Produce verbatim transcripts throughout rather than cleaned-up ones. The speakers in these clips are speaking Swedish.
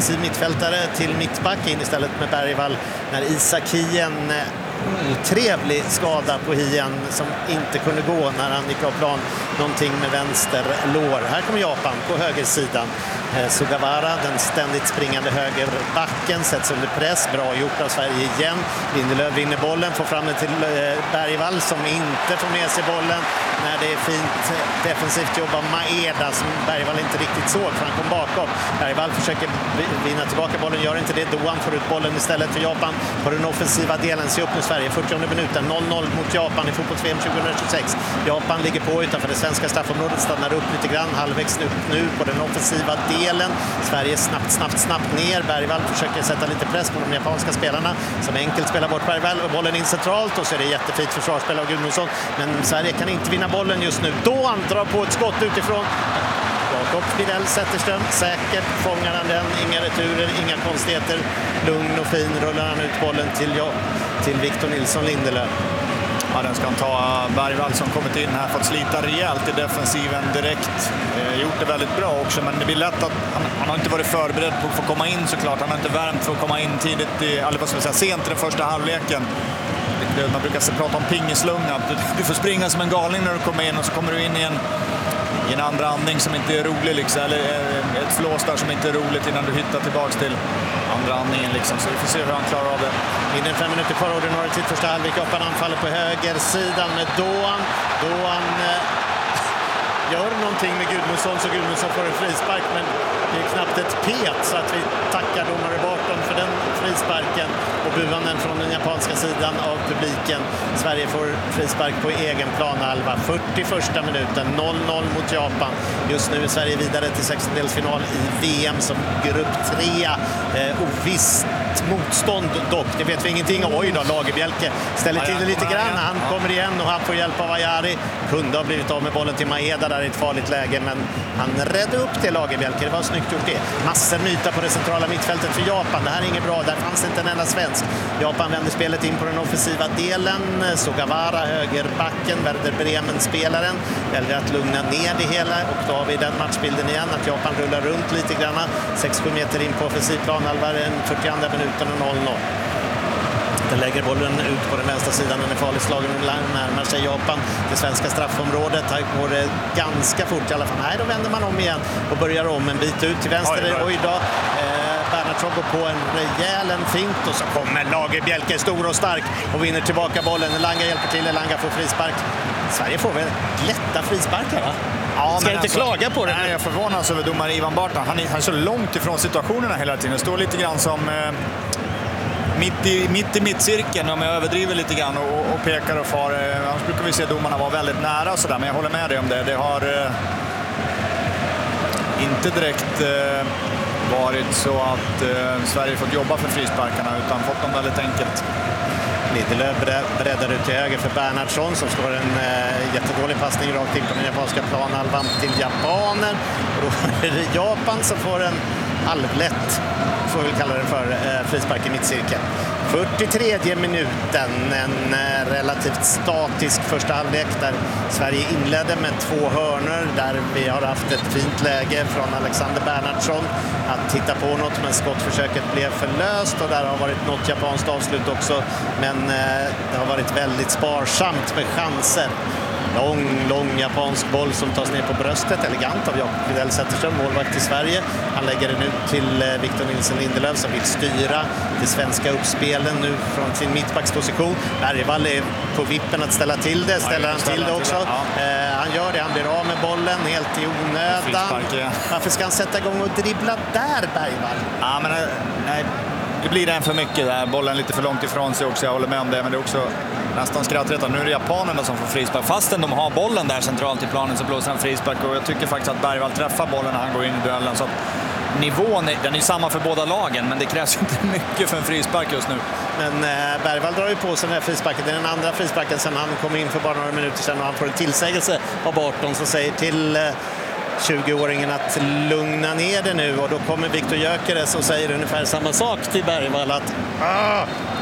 offensiv mittfältare till mittback, in istället med Bergvall när Isak Hien, otrevlig skada på Hien som inte kunde gå när han gick av plan, någonting med vänster lår. Här kommer Japan på högersidan. eh, Sugawara, den ständigt springande högerbacken, sätts under press, bra gjort av Sverige igen. Lindelöf vinner bollen, får fram den till eh, Bergvall som inte får med sig bollen när det är fint eh, defensivt jobb av Maeda som Bergvall inte riktigt såg för han kom bakom. Bergvall försöker vinna tillbaka bollen, gör inte det. Doan får ut bollen istället för Japan på den offensiva delen. Se upp nu Sverige, fyrtionde minuten, noll noll mot Japan i fotbolls-V M tjugohundratjugosex. Japan ligger på utanför det svenska straffområdet, stannar upp lite grann, halvvägs upp nu på den offensiva delen. Sverige snabbt, snabbt, snabbt ner. Bergvall försöker sätta lite press på de japanska spelarna som enkelt spelar bort Bergvall och bollen in centralt och så är det jättefint försvarsspel av Gudmundsson. Men Sverige kan inte vinna bollen just nu. Då han drar på ett skott utifrån. Jakob Fidel Zetterström, säkert fångar han den, inga returer, inga konstigheter, lugn och fin rullar han ut bollen till, ja, till Victor Nilsson Lindelöf. Ja, den ska han ta. Bergvall som kommit in här, fått slita rejält i defensiven direkt. Eh, gjort det väldigt bra också, men det blir lätt att han, han har inte varit förberedd på att få komma in såklart. Han har inte värmt för att komma in tidigt, i, eller vad ska man säga, sent i den första halvleken. Det, man brukar prata om pingeslunga. Du, du får springa som en galning när du kommer in och så kommer du in i en i en andra andning som inte är rolig liksom, eller ett flås där som inte är roligt innan du hittar tillbaks till andra andningen liksom. Så vi får se hur han klarar av det. Innen fem minuter kvar, ordinarie tid första halvlek. Japan anfaller på höger sidan med Doan. Doan eh, gör någonting med Gudmundsson så Gudmundsson får en frispark, men det är knappt ett pet så att vi tackar domare bakom för den frisparken och buanden från den japanska sidan av publiken. Sverige får frispark på egen planhalva. fyrtioförsta minuten, noll noll mot Japan. Just nu är Sverige vidare till sextondelsfinal i V M som grupp tre. Eh, ovisst motstånd dock, det vet vi ingenting. Oj då, Lagerbjälke ställer till det lite grann. Han kommer igen och han får hjälp av Ayari. Kunde ha blivit av med bollen till Maeda där i ett farligt läge, men han räddade upp till Lagerbjälke. Det var snyggt gjort det. Massor myta på det centrala mittfältet för Japan. Det här är inget bra, där fanns inte en enda svensk. Japan vänder spelet in på den offensiva delen. Sugawara, högerbacken, Werder Bremen-spelaren, väljer att lugna ner det hela och då har vi den matchbilden igen att Japan rullar runt lite grann. sex sju meter in på offensivplan, halva den fyrtionde minuten och noll noll. Den lägger bollen ut på den vänstra sidan, den är farligt slagen och närmar sig Japan det svenska straffområdet. Här går det ganska fort i alla fall. Nej, då vänder man om igen och börjar om en bit ut till vänster. Oj, oj då. Eh, Bernhardsson går på en rejäl en fint och så kommer Lagerbjälke stor och stark och vinner tillbaka bollen. Elanga hjälper till, Elanga får frispark. Sverige får väl lätta frisparkar, va? Ja, ska inte alltså, klaga på det. Nej, jag förvånas över domare Ivan Barta. Han är, han är så långt ifrån situationerna hela tiden. Det står lite grann som eh, mitt, i, mitt i mittcirkeln, om jag överdriver lite grann och, och pekar och far. Eh, annars brukar vi se domarna vara väldigt nära och sådär, men jag håller med dig om det. Det har eh, inte direkt eh, varit så att eh, Sverige fått jobba för frisparkarna utan fått dem väldigt enkelt. Lindelöf breddar ut till höger för Bernhardsson som slår en eh, jättedålig passning rakt in på den japanska planhalvan till japaner. Och då är det Japan som får en halvlätt, får vi kalla det för, eh, frispark i mittcirkeln. fyrtiotredje minuten, en eh, relativt statisk första halvlek där Sverige inledde med två hörnor där vi har haft ett fint läge från Alexander Bernhardsson att titta på något, men skottförsöket blev förlöst och där har varit något japanskt avslut också, men eh, det har varit väldigt sparsamt med chanser. Lång, lång japansk boll som tas ner på bröstet, elegant av Jakob Fidel Zetterström, målvakt i Sverige. Han lägger den ut till Victor Nilsson Lindelöf som vill styra det svenska uppspelen nu från sin mittbacksposition. Bergvall är på vippen att ställa till det, ställer han till det också. Ja. Eh, han gör det, han blir av med bollen helt i onödan. Ja. Varför ska han sätta igång och dribbla där, Bergvall? Ja, men nej, det blir en för mycket där. Bollen lite för långt ifrån sig också, jag håller med om det, men det är också nästan skratträtt. Nu är det japanerna som får frispark. Fastän de har bollen där centralt i planen så blåser han frispark och jag tycker faktiskt att Bergvall träffar bollen när han går in i duellen. Så att nivån är, den är samma för båda lagen, men det krävs inte mycket för en frispark just nu. Men eh, Bergvall drar ju på sig den här frisparken. Det är den andra frisparken sen han kom in för bara några minuter sedan och han får en tillsägelse av Barton som säger till eh, tjugoåringen att lugna ner det nu, och då kommer Viktor Gyökeres och säger ungefär samma sak till Bergvall att ah,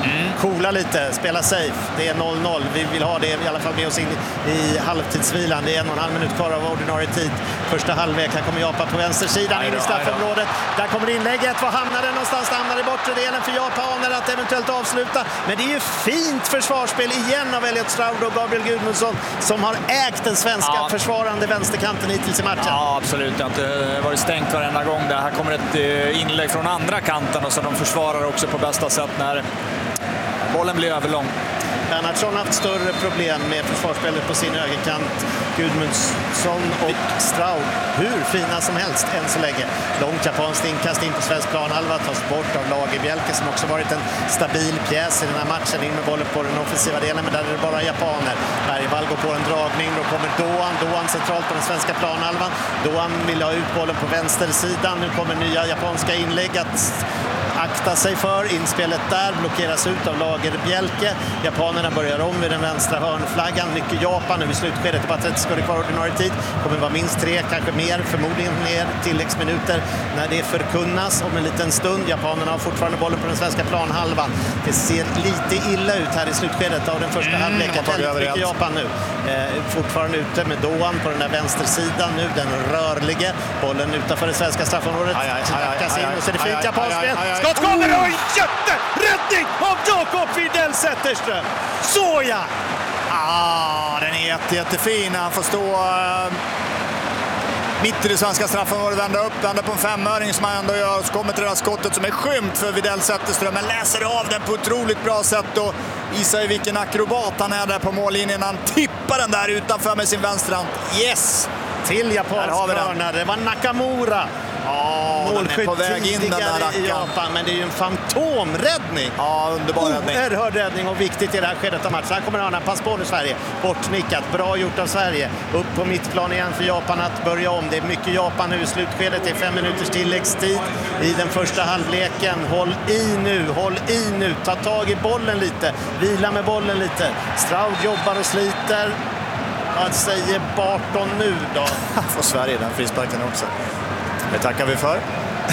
Mm. Coola lite, spela safe. Det är noll noll. Vi vill ha det i alla fall med oss in i halvtidsvilan. Det är en och en halv minut kvar av ordinarie tid. Första halvlek. Här kommer Japan på vänstersidan in i straffområdet. Där kommer inlägget. Var hamnar det någonstans? Det hamnar i bortre delen för japaner att eventuellt avsluta. Men det är ju fint försvarsspel igen av Elliot Stroud och Gabriel Gudmundsson som har ägt den svenska ja. försvarande vänsterkanten hittills i matchen. Ja, absolut. Det har inte varit stängt varenda gång. Det här kommer ett inlägg från andra kanten och så de försvarar också på bästa sätt när bollen blir överlång. Bernhardsson har haft större problem med försvarsspelet på sin högerkant. Gudmundsson och Stroud hur fina som helst än så länge. Långt japanskt inkast in på svensk planhalva tas bort av Lagerbjälke som också varit en stabil pjäs i den här matchen. In med bollen på den offensiva delen, men där är det bara japaner. Bergvall går på en dragning, då kommer Doan. Doan centralt på den svenska planhalvan. Doan vill ha ut bollen på vänstersidan. Nu kommer nya japanska inlägg att akta sig för. Inspelet där blockeras ut av Lagerbjälke. Japanerna börjar om vid den vänstra hörnflaggan. Mycket Japan nu i slutskedet. Bara trettio sekunder kvar ordinarie tid. Kommer vara minst tre, kanske mer. Förmodligen mer tilläggsminuter när det förkunnas om en liten stund. Japanerna har fortfarande bollen på den svenska planhalvan. Det ser lite illa ut här i slutskedet av den första mm, halvleken. Väldigt mycket Japan nu. Eh, fortfarande ute med Doan på den där vänstersidan nu. Den rörlige. Bollen utanför det svenska straffområdet. Knackas in och så är det fint japanskt spel. Skott kommer och en jätteräddning av Jakob Widell Zetterström. Så ja! Ah, den är jätte, jättefin. Han får stå uh, mitt i det svenska straffområdet, vända upp, vända på en femöring som han ändå gör. Så kommer till det här skottet som är skymt för Widell Zetterström. Men läser av den på ett otroligt bra sätt och visar vilken akrobat han är där på mållinjen. Han tippar den där utanför med sin vänsterhand. Yes! Till japansk hörna. Det var Nakamura. Ja, målskytt på väg in den där i Japan, men det är ju en fantomräddning. Ja, underbar räddning. Oerhörd räddning och viktigt i det här skedet av matchen. Här kommer han, pass på nu Sverige. Bortnickat, bra gjort av Sverige. Upp på mittplan igen för Japan att börja om. Det är mycket Japan nu i slutskedet. Det är fem minuters tilläggstid i den första halvleken. Håll i nu, håll i nu. Ta tag i bollen lite. Vila med bollen lite. Stroud jobbar och sliter. Vad säger Barton nu då? Får Sverige den frisparken också. Det tackar vi för.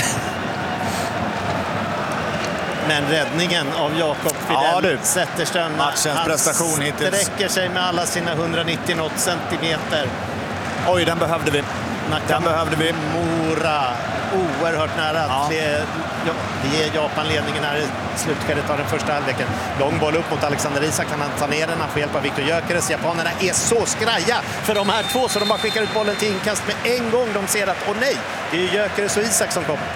Men räddningen av Jakob Widell ja, Zetterström. Matchens prestation hittills. Sträcker sig med alla sina hundranittio centimeter. Oj, den behövde vi. Den behövde vi. Mora. Oerhört nära att ja. det, det ger Japan ledningen här i slutskedet av den första halvleken. Lång boll upp mot Alexander Isak. Kan han ta ner den? Han får hjälp av Viktor Gyökeres. Japanerna är så skraja för de här två så de bara skickar ut bollen till inkast med en gång. De ser att, åh nej, det är Gyökeres och Isak som kommer.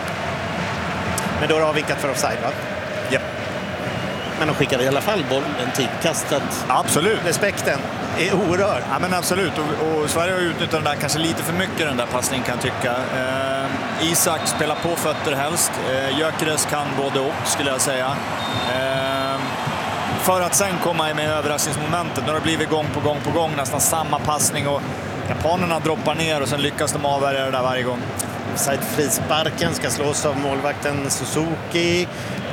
Men då har de vinkat för offside, va? Ja. Men de skickar i alla fall bollen till inkast. Absolut. Respekten är oerhörd. Ja, men absolut. Och, och Sverige har utnyttjat den där kanske lite för mycket, den där passningen kan jag tycka. Eh, Isak spelar på fötter helst. Eh, Gyökeres kan både och, skulle jag säga. Eh, för att sen komma med överraskningsmomentet. Nu har det blivit gång på gång på gång nästan samma passning och japanerna droppar ner och sen lyckas de avvärja det där varje gång. Frisparken ska slås av målvakten Suzuki.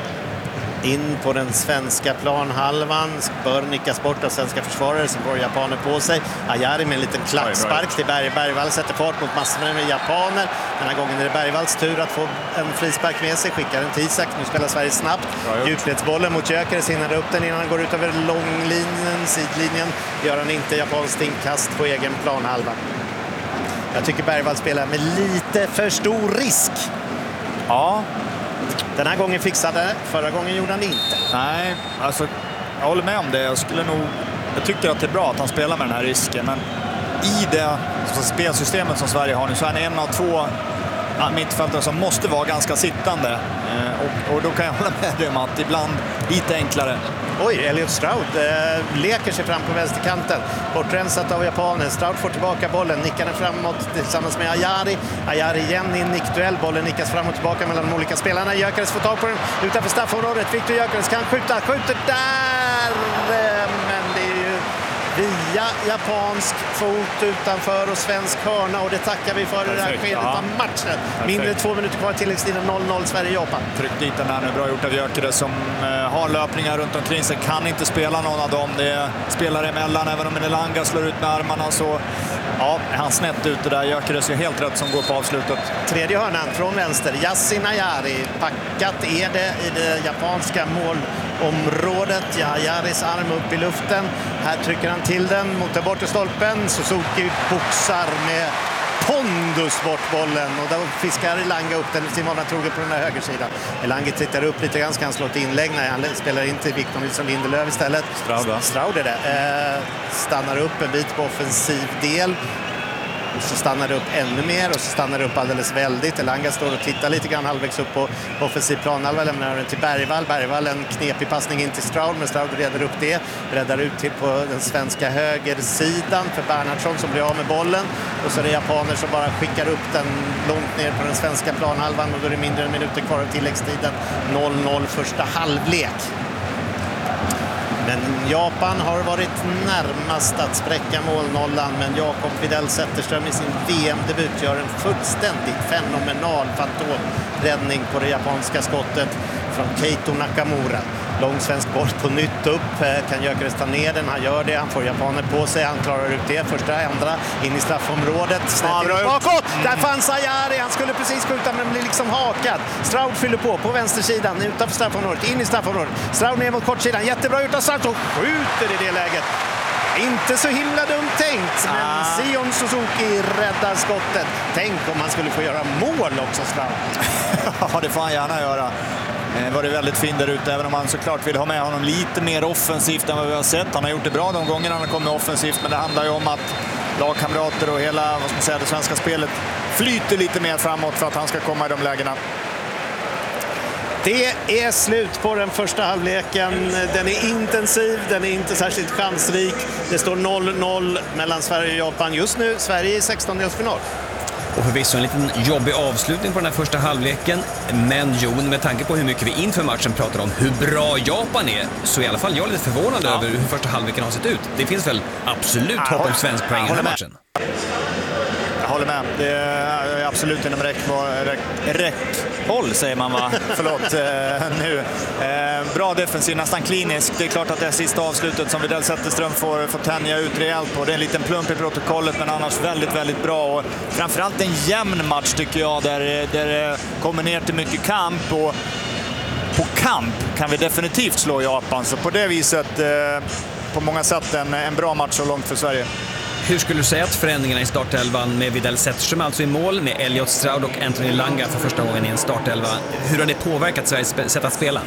In på den svenska planhalvan. Bör nickas bort av svenska försvarare som får japaner på sig. Ayari med en liten klackspark till Berg. Bergvall sätter fart mot massor med japaner. Den här gången är det Bergvalls tur att få en frispark med sig. Skickar den till Isak. Nu spelar Sverige snabbt. Djupledsbollen mot Gyökeres. Hinnar upp den innan han går ut över långlinjen. Sidlinjen gör han inte. Japanskt inkast på egen planhalva. Jag tycker Bergvall spelar med lite för stor risk. Ja. Den här gången fixade, förra gången gjorde han inte. Nej, alltså jag håller med om det. Jag skulle nog, jag tycker att det är bra att han spelar med den här risken, men i det spelsystemet som Sverige har nu så är han en av två mittfältare som måste vara ganska sittande. Och, och då kan jag hålla med dig om att ibland lite enklare. Oj, Elliot Stroud eh, leker sig fram på vänsterkanten. Bortrensat av japanen. Stroud får tillbaka bollen. Nickar den framåt tillsammans med Ayari. Ayari igen i en nickduell. Bollen nickas fram och tillbaka mellan de olika spelarna. Gyökeres får tag på den utanför straffområdet. Viktor Gyökeres kan skjuta. Skjuter där! Men det är ju via japansk fot utanför och svensk hörna. Och det tackar vi för i det här skedet ja. av matchen. Perfekt. Mindre två minuter kvar tilläggstiden noll noll Sverige-Japan. Tryck dit den här nu. Bra gjort av Gyökeres som eh, har löpningar runt omkring sig. Kan inte spela någon av dem. Det är spelare emellan. Även om Elanga slår ut med armarna så Ja, han snett ut det där. Gyökeres är helt rätt som går på avslutet. Tredje hörnan från vänster. Yasin Ayari. Packat är det i det japanska målområdet. Ayaris arm upp i luften. Här trycker han till den mot den bortre stolpen. Suzuki boxar med pondus bort bollen och då fiskar Elanga upp den. Simona Troge på den här högersidan. Elanga tittar upp lite grann, ska han slå ett inlägg när han spelar in till Victor Nilsson Lindelöf istället. Strauda. Strauda det. Eh, stannar upp en bit på offensiv del. Och så stannar det upp ännu mer och så stannar det upp alldeles väldigt. Elanga står och tittar lite grann halvvägs upp på offensiv planhalva, lämnar den till Bergvall. Bergvall en knepig passning in till Stroud, men Stroud reder upp det. Räddar ut till på den svenska högersidan för Bernhardsson som blir av med bollen. Och så är det japaner som bara skickar upp den långt ner på den svenska planhalvan och då är det mindre än minuter kvar av tilläggstiden. noll noll första halvlek. Men Japan har varit närmast att spräcka målnollan, men Jakob Widell Zetterström i sin V M-debut gör en fullständigt fenomenal fantomräddning på det japanska skottet från Keito Nakamura. Lång svensk boll på nytt upp, kan Gyökeres ta ner den, han gör det, han får japaner på sig, han klarar ut det, första, andra, in i straffområdet, snett in bakåt, där fanns Ayari, han skulle precis skjuta men blir liksom hakad. Stroud fyller på, på vänstersidan, utanför straffområdet, in i straffområdet, Stroud ner mot kortsidan, jättebra utav Stroud och skjuter i det läget. Inte så himla dumt tänkt, men ah. Sion Suzuki räddar skottet. Tänk om han skulle få göra mål också, Stroud. Ja, det får han gärna göra. Det var det väldigt fint där ute, även om man såklart vill ha med honom lite mer offensivt än vad vi har sett. Han har gjort det bra de gångerna han har kommit offensivt, men det handlar ju om att lagkamrater och hela, vad ska man säga, det svenska spelet flyter lite mer framåt för att han ska komma i de lägena. Det är slut på den första halvleken. Den är intensiv, den är inte särskilt chansrik. Det står noll noll mellan Sverige och Japan. Just nu Sverige i sextondelsfinal. Och förvisso en liten jobbig avslutning på den här första halvleken. Men Jon, med tanke på hur mycket vi inför matchen pratar om hur bra Japan är, så är i alla fall jag lite förvånad ja. över hur första halvleken har sett ut. Det finns väl absolut ja, hopp om svensk poäng i den här matchen. Jag håller med. Det är absolut inom räckhåll, säger man va? Förlåt, eh, nu. Eh, bra defensiv, nästan klinisk. Det är klart att det är sista avslutet som Widell Zetterström får, får tänja ut rejält på. Det är en liten plump i protokollet, men annars väldigt, väldigt bra. Och framförallt en jämn match tycker jag, där, där det kommer ner till mycket kamp. Och på kamp kan vi definitivt slå Japan. Så på det viset, eh, på många sätt, en, en bra match så långt för Sverige. Hur skulle du säga att förändringarna i startelvan med Widell Zetterström alltså i mål, med Elliot Stroud och Anthony Elanga för första gången i en startelva, hur har det påverkat Sveriges sätt att spela?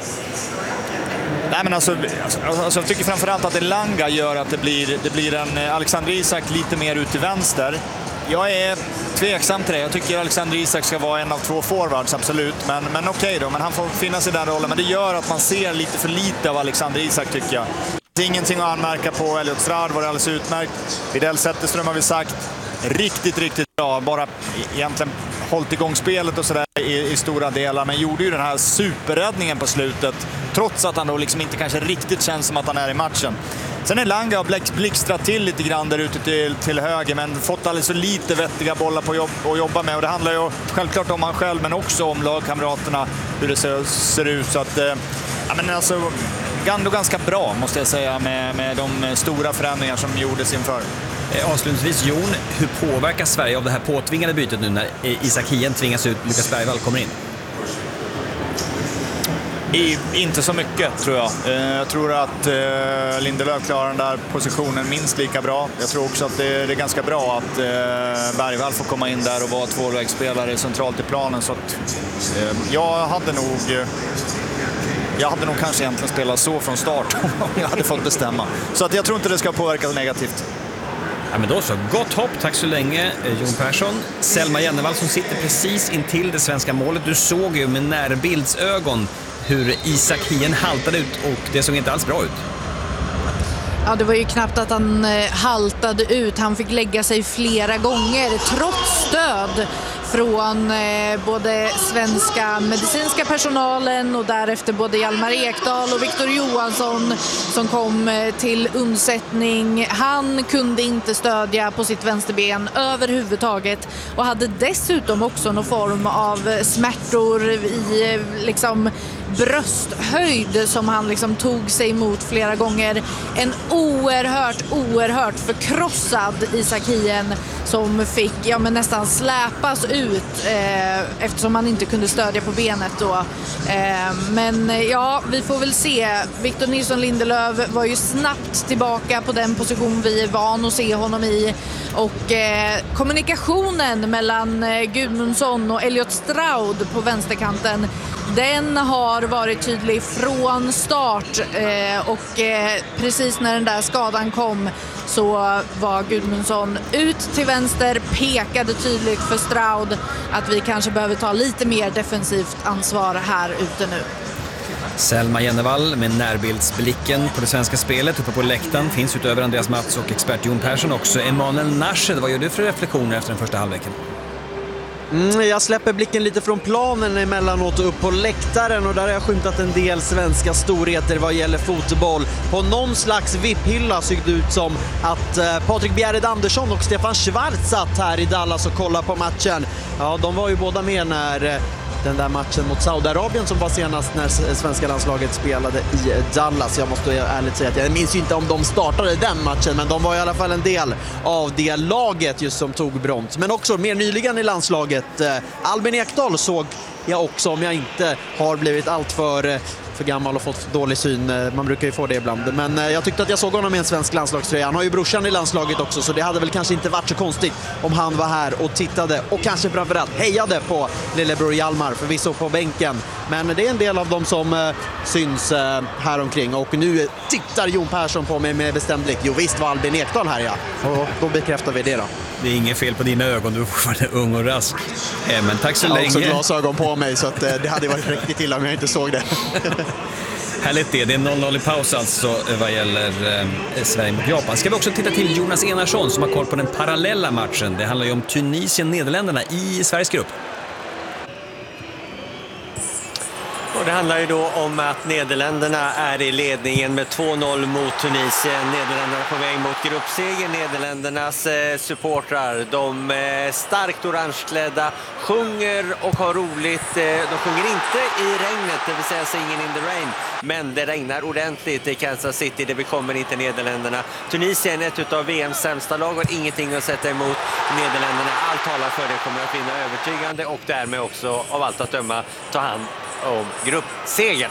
Nej, men alltså, alltså, jag tycker framförallt att Elanga gör att det blir, det blir en Alexander Isak lite mer ut till vänster. Jag är tveksam till det. Jag tycker Alexander Isak ska vara en av två forwards, absolut. Men, men okej då, men han får finnas i den rollen. Men det gör att man ser lite för lite av Alexander Isak, tycker jag. Ingenting att anmärka på. Elliot Stroud var alldeles utmärkt. Widell Zetterström har vi sagt riktigt, riktigt bra. Bara egentligen hållit igång spelet och sådär i, i stora delar. Men gjorde ju den här superräddningen på slutet. Trots att han då liksom inte kanske riktigt känns som att han är i matchen. Sen är Elanga och blixtrat till lite grann där ute till, till höger. Men fått alldeles för lite vettiga bollar på jobb, att jobba med. Och det handlar ju självklart om han själv, men också om lagkamraterna. Hur det ser, ser ut. Så att, ja, men alltså... ändå ganska bra, måste jag säga, med, med de stora förändringar som gjordes inför. Eh, avslutningsvis, Jon, hur påverkar Sverige av det här påtvingade bytet nu när Isak Hien tvingas ut, Lukas Bergvall kommer in? I, inte så mycket, tror jag. Eh, jag tror att eh, Lindelöf klarar den där positionen minst lika bra. Jag tror också att det, det är ganska bra att eh, Bergvall får komma in där och vara tvåvägsspelare centralt i planen. Så att, eh, jag hade nog... Eh, Jag hade nog kanske egentligen spelat så från start om jag hade fått bestämma. Så att jag tror inte det ska påverka negativt. Ja, men då så. Gott hopp. Tack så länge, Jon Persson. Selma Jennevall som sitter precis intill det svenska målet. Du såg ju med närbildsögon hur Isak Hien haltade ut och det såg inte alls bra ut. Ja, det var ju knappt att han haltade ut. Han fick lägga sig flera gånger trots stöd från eh, både svenska medicinska personalen och därefter både Hjalmar Ekdal och Victor Johansson som kom eh, till undsättning. Han kunde inte stödja på sitt vänsterben överhuvudtaget och hade dessutom också någon form av smärtor i, liksom, brösthöjd som han liksom tog sig emot flera gånger. En oerhört, oerhört förkrossad Isak Hien som fick ja, men nästan släpas ut eh, eftersom han inte kunde stödja på benet då. Eh, men ja, vi får väl se. Victor Nilsson Lindelöf var ju snabbt tillbaka på den position vi är van att se honom i. Och eh, kommunikationen mellan eh, Gudmundsson och Elliot Stroud på vänsterkanten, den har varit tydlig från start eh, och eh, precis när den där skadan kom så var Gudmundsson ut till vänster, pekade tydligt för Stroud att vi kanske behöver ta lite mer defensivt ansvar här ute nu. Selma Jennevall med närbildsblicken på det svenska spelet. Uppe på läktaren finns utöver Andreas Mats och expert Jon Persson också Emanuel Nashed. Vad gör du för reflektioner efter den första halvleken? Mm, jag släpper blicken lite från planen emellanåt upp på läktaren och där har jag skymtat en del svenska storheter vad gäller fotboll. På någon slags vipphylla såg det ut som att eh, Patrik Bjerred Andersson och Stefan Schwarz satt här i Dallas och kollade på matchen. Ja, de var ju båda med när eh, den där matchen mot Saudiarabien som var senast när svenska landslaget spelade i Dallas. Jag måste ärligt säga att jag minns inte om de startade den matchen, men de var i alla fall en del av det laget just som tog brons. Men också mer nyligen i landslaget, eh, Albin Ekdal såg jag också, om jag inte har blivit allt för, för gammal och fått dålig syn. Man brukar ju få det ibland. Men jag tyckte att jag såg honom i en svensk landslagströja. Han har ju brorsan i landslaget också, så det hade väl kanske inte varit så konstigt om han var här och tittade och kanske framförallt hejade på lillebror Hjalmar, förvisso på bänken. Men det är en del av dem som eh, syns eh, här omkring. Och nu tittar Jon Persson på mig med bestämd blick. Jo visst var Albin Ekdal här, ja. Och då bekräftar vi det då. Det är inget fel på dina ögon, du är fortfarande ung och rask. Eh, men tack så jag länge. Jag har också glasögon på mig, så att, eh, det hade varit riktigt illa om jag inte såg det. Härligt det, det är noll noll i paus alltså vad gäller eh, Sverige mot Japan. Ska vi också titta till Jonas Enarsson som har koll på den parallella matchen. Det handlar ju om Tunisien-Nederländerna i Sveriges grupp. Och det handlar ju då om att Nederländerna är i ledningen med två noll mot Tunisien. Nederländerna på väg mot gruppseger. Nederländernas eh, supportrar, de eh, starkt orangeklädda, sjunger och har roligt. Eh, de sjunger inte i regnet, det vill säga Singing in the Rain. Men det regnar ordentligt i Kansas City, det bekommer inte Nederländerna. Tunisien är ett av V M:s sämsta lag och ingenting att sätta emot Nederländerna. Allt talar för det, kommer att vinna övertygande och därmed också av allt att döma ta hand om gruppsegern.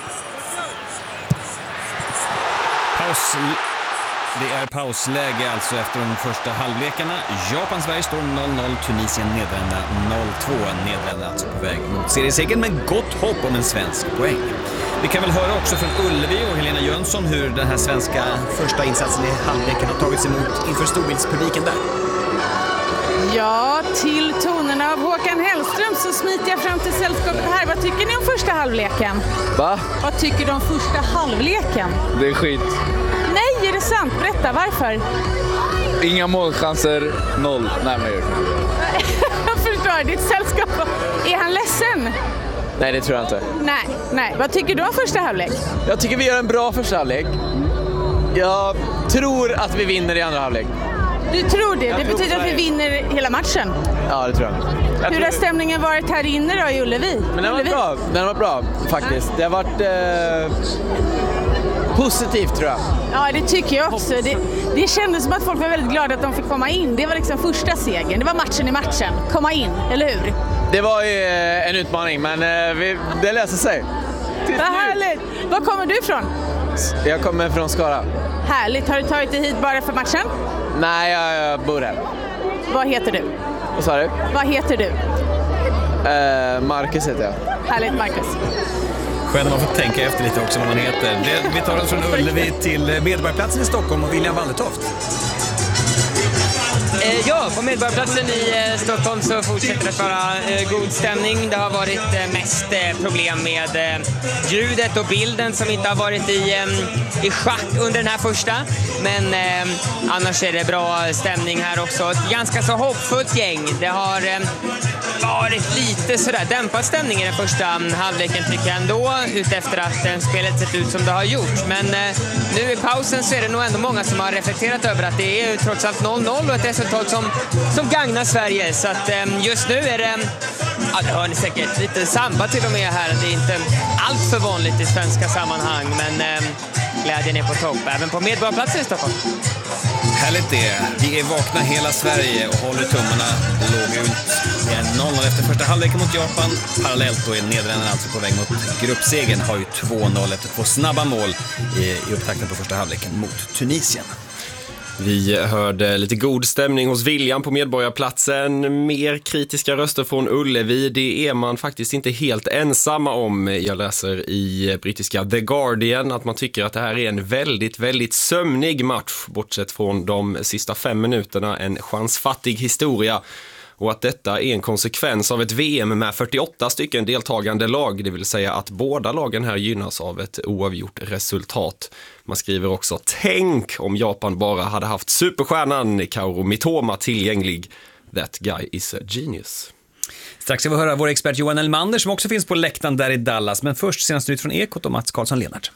Paus. Det är pausläge alltså efter de första halvlekarna. Japan-Sverige står noll noll, Tunisien-Nederländerna noll två. Nederländerna alltså på väg mot seriesegern med gott hopp om en svensk poäng. Vi kan väl höra också från Ullevi och Helena Jönsson hur den här svenska första insatsen i halvleken har tagits emot inför storbildspubliken där. Ja, till tonerna av Håkan Hellström så smiter jag fram till sällskapet här. Vad tycker ni om första halvleken? Va? Vad tycker du om första halvleken? Det är skit. Nej, är det sant? Berätta, varför? Inga målchanser, noll. Nej, men jag förstår, ditt sällskap. Är han ledsen? Nej, det tror jag inte. Nej, nej. Vad tycker du om första halvlek? Jag tycker vi gör en bra första halvlek. Jag tror att vi vinner i andra halvlek. Du tror det? Jag det tror betyder att vi vinner hela matchen? Ja, det tror jag. jag Hur tror har stämningen varit här inne då i Ullevi? Men den var Ullevi? bra, den var bra faktiskt. Det har varit eh, positivt tror jag. Ja, det tycker jag också. Det, det kändes som att folk var väldigt glada att de fick komma in. Det var liksom första segern. Det var matchen i matchen. Komma in, eller hur? Det var ju eh, en utmaning, men eh, vi, det löser sig. Vad härligt! Var kommer du ifrån? Jag kommer från Skara. Härligt. Har du tagit dig hit bara för matchen? Nej, jag, jag bor här. Vad heter du? Vad sa du? Vad heter du? Eh, Marcus heter jag. Härligt, Marcus. Skönt att man får tänka efter lite också vad man heter. Det, vi tar oss från Ullevi till Medborgarplatsen i Stockholm och William Wallertoft. Eh, ja, på Medborgarplatsen i eh, Stockholm så fortsätter det att vara eh, god stämning. Det har varit eh, mest eh, problem med eh, ljudet och bilden som inte har varit i, eh, i schack under den här första. Men eh, annars är det bra stämning här också. Ett ganska så hoppfullt gäng. Det har eh, varit lite sådär dämpad stämning i den första halvleken tycker jag ändå. Utefter att eh, spelet sett ut som det har gjort. Men eh, nu i pausen så är det nog ändå många som har reflekterat över att det är trots allt noll noll och ett resultat som, som gagnar Sverige. Så att eh, just nu är det Ja, det hör ni säkert. Lite samba till och med här. Det är inte allt för vanligt i svenska sammanhang, men eh, glädjen är på topp. Även på Medborgarplatsen i Stockholm. Härligt det. Vi är vakna hela Sverige och håller tummarna blågult. Det är noll noll efter första halvleken mot Japan. Parallellt då är Nederländerna alltså på väg mot gruppsegen. Har ju två noll efter två snabba mål i, i upptakten på första halvleken mot Tunisien. Vi hörde lite god stämning hos William på Medborgarplatsen. Mer kritiska röster från Ullevi. Det är man faktiskt inte helt ensamma om. Jag läser i brittiska The Guardian att man tycker att det här är en väldigt, väldigt sömnig match. Bortsett från de sista fem minuterna, en chansfattig historia. Och att detta är en konsekvens av ett V M med fyrtioåtta stycken deltagande lag. Det vill säga att båda lagen här gynnas av ett oavgjort resultat. Man skriver också, tänk om Japan bara hade haft superstjärnan Kaoru Mitoma tillgänglig. That guy is a genius. Strax ska vi höra vår expert Johan Elmander som också finns på läktaren där i Dallas. Men först senast ut från Ekot och Mats Karlsson-Lenart.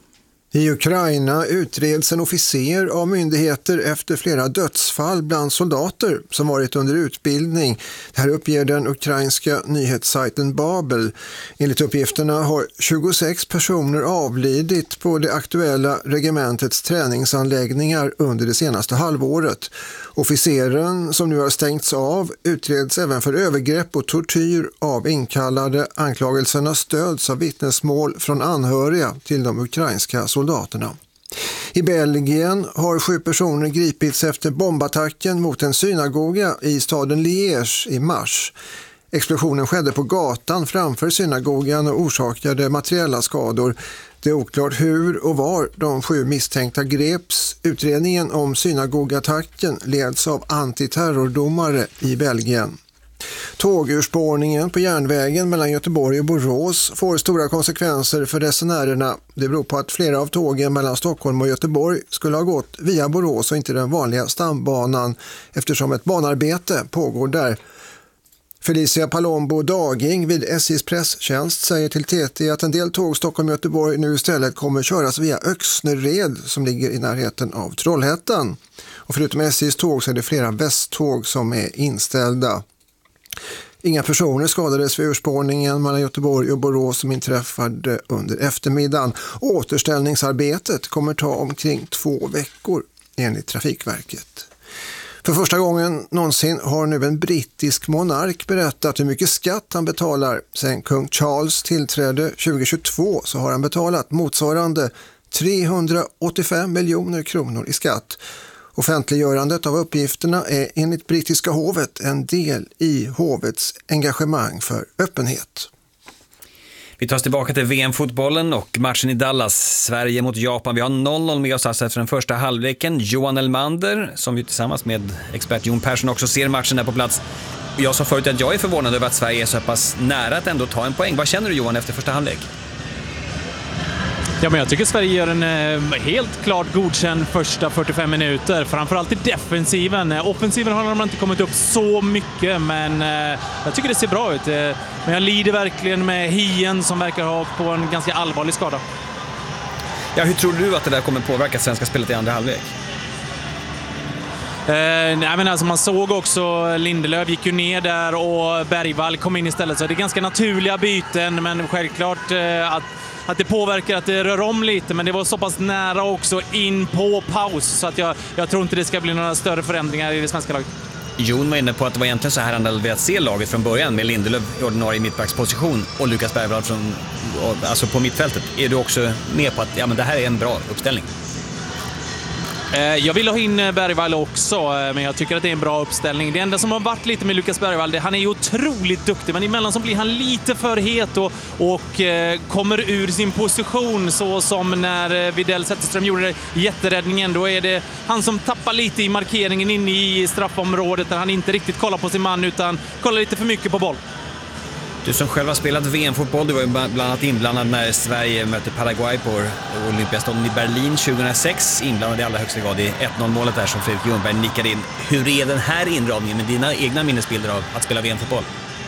I Ukraina utreds en officer av myndigheter efter flera dödsfall bland soldater som varit under utbildning. Det här uppger den ukrainska nyhetssajten Babel. Enligt uppgifterna har tjugosex personer avlidit på det aktuella regementets träningsanläggningar under det senaste halvåret. Officeren, som nu har stängts av, utreds även för övergrepp och tortyr av inkallade. Anklagelserna stöds av vittnesmål från anhöriga till de ukrainska soldaterna. I Belgien har sju personer gripits efter bombattacken mot en synagoga i staden Liège i mars. Explosionen skedde på gatan framför synagogan och orsakade materiella skador. Det är oklart hur och var de sju misstänkta greps. Utredningen om synagogatacken leds av antiterrordomare i Belgien. Tågurspårningen på järnvägen mellan Göteborg och Borås får stora konsekvenser för resenärerna. Det beror på att flera av tågen mellan Stockholm och Göteborg skulle ha gått via Borås och inte den vanliga stambanan eftersom ett banarbete pågår där. Felicia Palombo Daging vid S J:s presstjänst säger till T T att en del tåg Stockholm-Göteborg nu istället kommer köras via Öxnered som ligger i närheten av Trollhättan. Och förutom S J:s tåg så är det flera västtåg som är inställda. Inga personer skadades vid urspårningen mellan Göteborg och Borås som inträffade under eftermiddagen. Återställningsarbetet kommer ta omkring två veckor enligt Trafikverket. För första gången någonsin har nu en brittisk monark berättat hur mycket skatt han betalar. Sen kung Charles tillträdde tjugohundratjugotvå så har han betalat motsvarande trehundraåttiofem miljoner kronor i skatt. Offentliggörandet av uppgifterna är enligt brittiska hovet en del i hovets engagemang för öppenhet. Vi tar oss tillbaka till V M-fotbollen och matchen i Dallas, Sverige mot Japan. Vi har noll noll med oss alltså efter den första halvleken. Johan Elmander, som ju tillsammans med expert Jon Persson också ser matchen där på plats. Jag sa förut att jag är förvånad över att Sverige är så pass nära att ändå ta en poäng. Vad känner du, Johan, efter första halvlek? Ja, men jag tycker Sverige gör en eh, helt klart godkänd första fyrtiofem minuter. Framförallt i defensiven. Offensiven har de inte kommit upp så mycket, men eh, jag tycker det ser bra ut. Eh, men jag lider verkligen med Hien som verkar ha på en ganska allvarlig skada. Ja, hur tror du att det där kommer påverka svenska spelet i andra halvlek? Eh, nej, men alltså man såg också Lindelöf gick ju ner där och Bergvall kom in istället. Så det är ganska naturliga byten, men självklart eh, att att det påverkar, att det rör om lite, men det var så pass nära också in på paus så att jag, jag tror inte det ska bli några större förändringar i det svenska laget. Jon var inne på att det var egentligen så här han hade velat se laget från början med Lindelöf i ordinarie mittbacksposition och Lukas Bergvall från, alltså på mittfältet. Är du också med på att ja, men det här är en bra uppställning? Jag vill ha in Bergvall också, men jag tycker att det är en bra uppställning. Det enda som har varit lite med Lukas Bergvall, det, han är ju otroligt duktig, men emellan så blir han lite för het och, och eh, kommer ur sin position, så som när Widell Zetterström gjorde det, jätteräddningen. Då är det han som tappar lite i markeringen inne i straffområdet där han inte riktigt kollar på sin man utan kollar lite för mycket på boll. Du som själv har spelat V M-fotboll, du var ju bland annat inblandad när Sverige mötte Paraguay på Olympiastaden i Berlin tjugohundrasex, inblandad i allra högsta grad i ett noll-målet där som Fredrik Ljungberg nickade in. Hur är den här inramningen med dina egna minnesbilder av att spela V M-fotboll?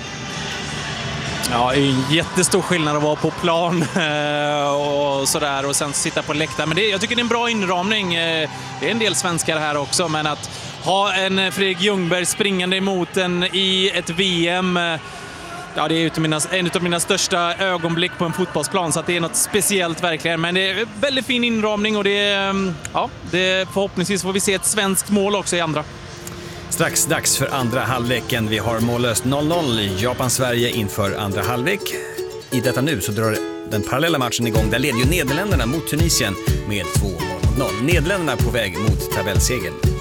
Ja, det är en jättestor skillnad att vara på plan och sådär och sen sitta på läktaren. Men det, jag tycker det är en bra inramning. Det är en del svenskar här också, men att ha en Fredrik Ljungberg springande emot en i ett V M, Ja, det är utav mina, en av mina största ögonblick på en fotbollsplan, så att det är något speciellt verkligen. Men det är väldigt fin inramning och det är, ja, det är, förhoppningsvis får vi se ett svenskt mål också i andra. Strax dags för andra halvleken. Vi har mållöst noll noll Japan-Sverige inför andra halvlek. I detta nu så drar den parallella matchen igång. Där leder ju Nederländerna mot Tunisien med två noll. Nederländerna på väg mot tabellseger.